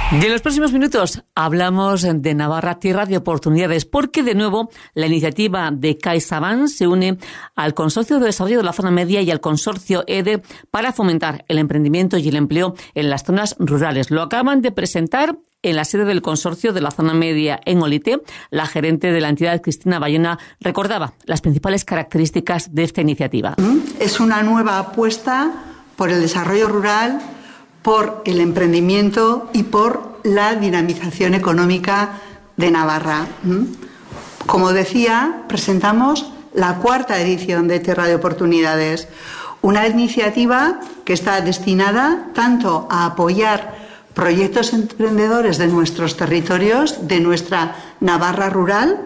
Y en los próximos minutos hablamos de Navarra, tierra de oportunidades, porque de nuevo la iniciativa de CaixaBank se une al Consorcio de Desarrollo de la Zona Media y al Consorcio EDE para fomentar el emprendimiento y el empleo en las zonas rurales. Lo acaban de presentar en la sede del Consorcio de la Zona Media en Olite. La gerente de la entidad, Cristina Bayona, recordaba las principales características de esta iniciativa. Es una nueva apuesta por el desarrollo rural, por el emprendimiento y por la dinamización económica de Navarra. Como decía, presentamos la 4ª edición de Tierra de Oportunidades, una iniciativa que está destinada tanto a apoyar proyectos emprendedores de nuestros territorios, de nuestra Navarra rural,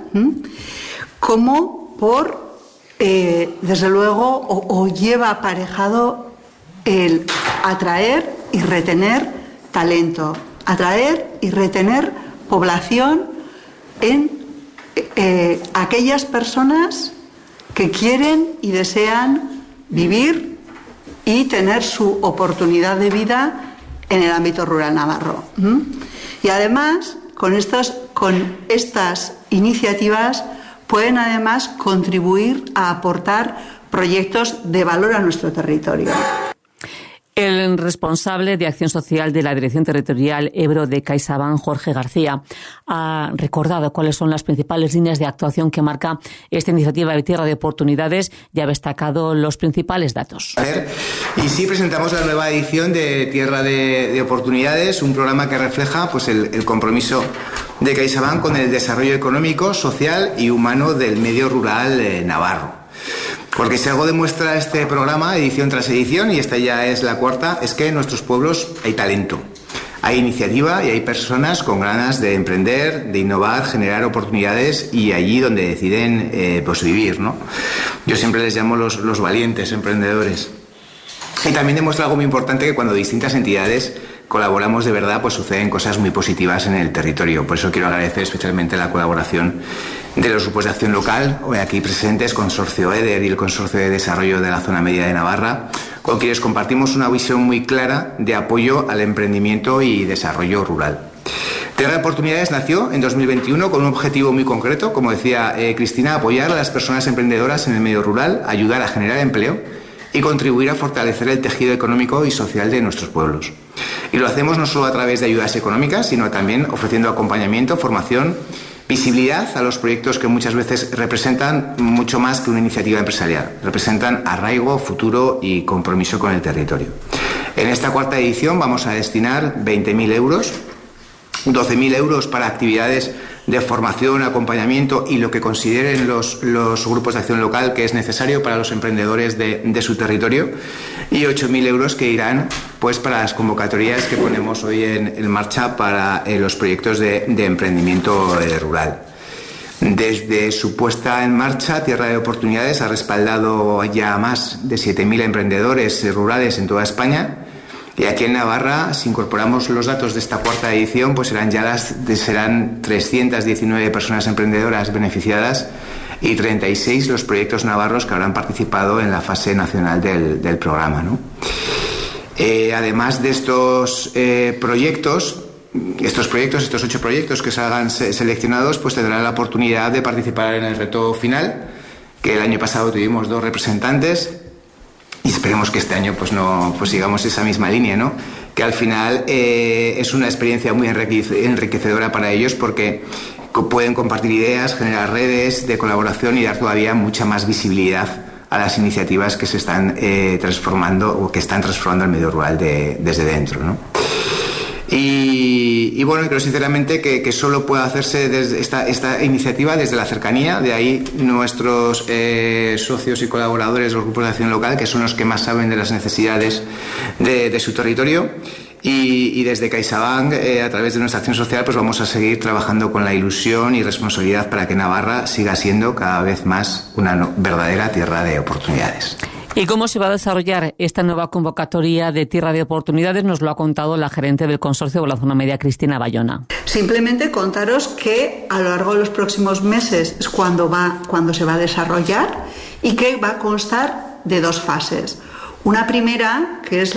como por, desde luego, o lleva aparejado el atraer y retener talento, atraer y retener población en aquellas personas que quieren y desean vivir y tener su oportunidad de vida en el ámbito rural navarro. Y además, con estas iniciativas pueden además contribuir a aportar proyectos de valor a nuestro territorio. El responsable de Acción Social de la Dirección Territorial Ebro de CaixaBank, Jorge García, ha recordado cuáles son las principales líneas de actuación que marca esta iniciativa de Tierra de Oportunidades y ha destacado los principales datos. Y sí, presentamos la nueva edición de Tierra de Oportunidades, un programa que refleja pues, el compromiso de CaixaBank con el desarrollo económico, social y humano del medio rural navarro. Porque si algo demuestra este programa, edición tras edición, y esta ya es la 4ª, es que en nuestros pueblos hay talento, hay iniciativa y hay personas con ganas de emprender, de innovar, generar oportunidades y allí donde deciden pues vivir, ¿no? Yo siempre les llamo los valientes emprendedores. Y también demuestra algo muy importante, que cuando distintas entidades colaboramos de verdad, pues suceden cosas muy positivas en el territorio. Por eso quiero agradecer especialmente la colaboración de los grupos de acción local, hoy aquí presentes, Consorcio EDER y el Consorcio de Desarrollo de la Zona Media de Navarra, con quienes compartimos una visión muy clara de apoyo al emprendimiento y desarrollo rural. Tierra de Oportunidades nació en 2021 con un objetivo muy concreto, como decía Cristina, apoyar a las personas emprendedoras en el medio rural, ayudar a generar empleo y contribuir a fortalecer el tejido económico y social de nuestros pueblos. Y lo hacemos no solo a través de ayudas económicas, sino también ofreciendo acompañamiento, formación, visibilidad a los proyectos que muchas veces representan mucho más que una iniciativa empresarial. Representan arraigo, futuro y compromiso con el territorio. En esta 4ª edición vamos a destinar 20.000 euros, 12.000 euros para actividades de formación, acompañamiento y lo que consideren los grupos de acción local que es necesario para los emprendedores de su territorio, y 8.000 euros que irán pues para las convocatorias que ponemos hoy en marcha para los proyectos de emprendimiento rural. Desde su puesta en marcha, Tierra de Oportunidades ha respaldado ya a más de 7.000 emprendedores rurales en toda España. Y aquí en Navarra, si incorporamos los datos de esta 4ª edición, pues serán 319 personas emprendedoras beneficiadas y 36 los proyectos navarros que habrán participado en la fase nacional del programa, ¿no? Además de estos proyectos, estos 8 proyectos que salgan seleccionados, pues tendrán la oportunidad de participar en el reto final, que el año pasado tuvimos 2 representantes. Y esperemos que este año pues sigamos esa misma línea, ¿no? Que al final es una experiencia muy enriquecedora para ellos, porque pueden compartir ideas, generar redes de colaboración y dar todavía mucha más visibilidad a las iniciativas que se están transformando o que están transformando el medio rural desde dentro, ¿no? Y bueno, creo sinceramente que solo puede hacerse desde esta iniciativa desde la cercanía. De ahí nuestros socios y colaboradores, los grupos de acción local, que son los que más saben de las necesidades de su territorio. Y desde CaixaBank, a través de nuestra acción social, pues vamos a seguir trabajando con la ilusión y responsabilidad para que Navarra siga siendo cada vez más una verdadera tierra de oportunidades. ¿Y cómo se va a desarrollar esta nueva convocatoria de Tierra de Oportunidades? Nos lo ha contado la gerente del Consorcio de la Zona Media, Cristina Bayona. Simplemente contaros que a lo largo de los próximos meses es cuando se va a desarrollar, y que va a constar de 2 fases. Una primera, que es